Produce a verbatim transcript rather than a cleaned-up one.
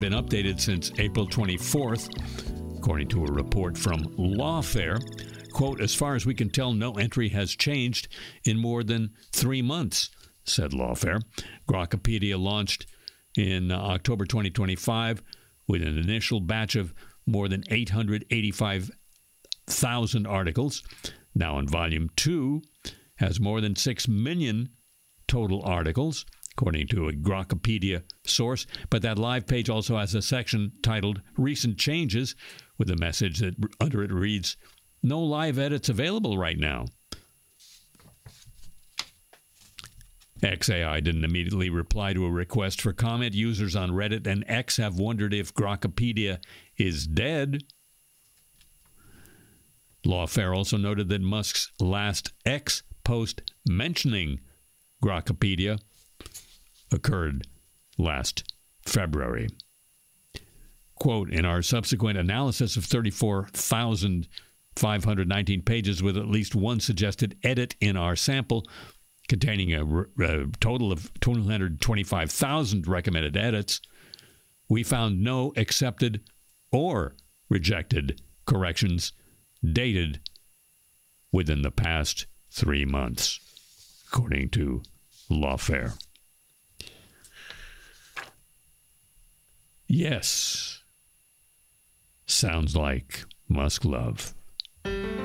been updated since April twenty-fourth, according to a report from Lawfare. Quote, as far as we can tell, no entry has changed in more than three months, said Lawfare. Grokkapedia launched in uh, October twenty twenty-five with an initial batch of more than eight hundred eighty-five thousand articles. Now in Volume two has more than six million total articles, according to a Grokkapedia source. But that live page also has a section titled Recent Changes with a message that under it reads, no live edits available right now. X A I didn't immediately reply to a request for comment. Users on Reddit and X have wondered if Grokkapedia is dead. Lawfare also noted that Musk's last X post mentioning Grokkapedia occurred last February. Quote, in our subsequent analysis of thirty-four thousand five hundred nineteen pages with at least one suggested edit in our sample, containing a, a total of two hundred twenty-five thousand recommended edits, we found no accepted or rejected corrections dated within the past three months, according to Lawfare. Yes, sounds like Musk love.